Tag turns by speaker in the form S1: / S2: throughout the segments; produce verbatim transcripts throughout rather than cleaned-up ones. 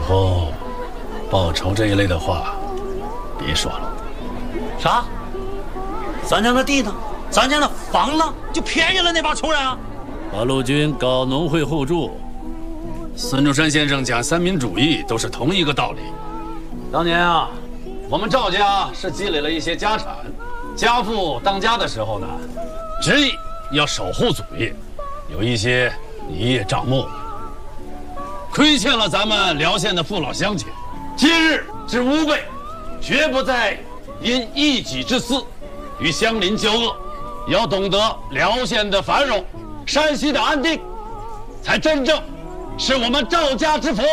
S1: 后报仇这一类的话，别说了。
S2: 啥？咱家的地呢？咱家的房呢？就便宜了那帮穷人啊！
S3: 八路军搞农会互助，
S1: 孙中山先生讲三民主义都是同一个道理。当年啊，我们赵家是积累了一些家产，家父当家的时候呢，执意要守护祖业，有一些一叶障目，亏欠了咱们辽县的父老乡亲。今日之吾辈，绝不再因一己之私与乡邻交恶，要懂得辽县的繁荣，山西的安定，才真正是我们赵家之福。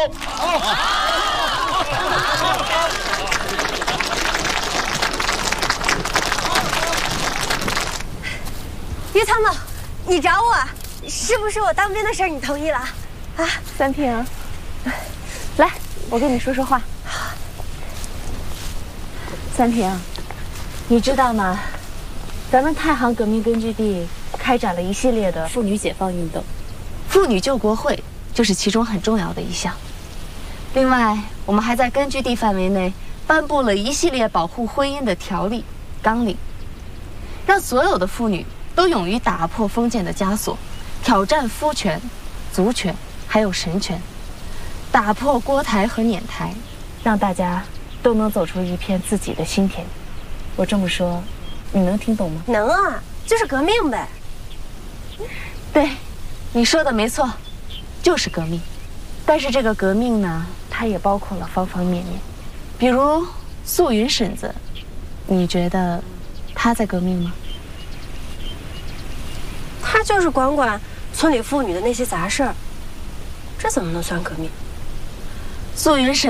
S4: 于参谋，你找我，是不是我当兵的事儿你同意了？啊，
S5: 三平，来，我跟你说说话。三平，你知道吗？咱们太行革命根据地开展了一系列的妇女解放运动，妇女救国会就是其中很重要的一项。另外，我们还在根据地范围内颁布了一系列保护婚姻的条例纲领，让所有的妇女都勇于打破封建的枷锁，挑战夫权、族权还有神权，打破锅台和碾台，让大家都能走出一片自己的新天地。我这么说，你能听懂吗？
S4: 能啊，就是革命呗。
S5: 对，你说的没错，就是革命。但是这个革命呢，它也包括了方方面面。比如素云婶子，你觉得她在革命吗？
S4: 他就是管管村里妇女的那些杂事儿，这怎么能算革命？
S5: 素云婶